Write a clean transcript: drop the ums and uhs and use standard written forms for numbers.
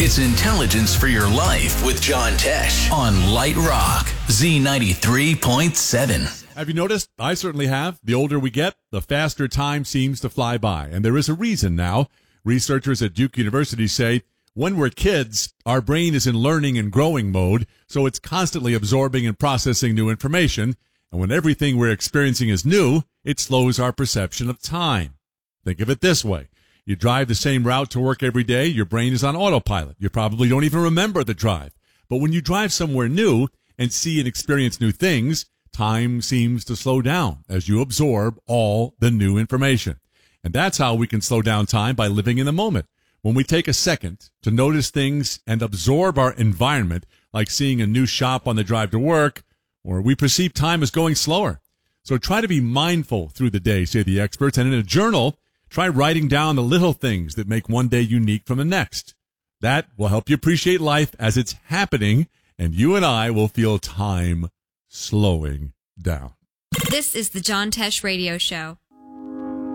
It's intelligence for your life with John Tesh on Light Rock Z93.7. Have you noticed? I certainly have. The older we get, the faster time seems to fly by. And there is a reason now. Researchers at Duke University say when we're kids, our brain is in learning and growing mode, so it's constantly absorbing and processing new information. And when everything we're experiencing is new, it slows our perception of time. Think of it this way. You drive the same route to work every day, your brain is on autopilot. You probably don't even remember the drive. But when you drive somewhere new and see and experience new things, time seems to slow down as you absorb all the new information. And that's how we can slow down time, by living in the moment. When we take a second to notice things and absorb our environment, like seeing a new shop on the drive to work, or we perceive time as going slower. So try to be mindful through the day, say the experts, and in a journal, try writing down the little things that make one day unique from the next. That will help you appreciate life as it's happening, and you and I will feel time slowing down. This is the John Tesh Radio Show.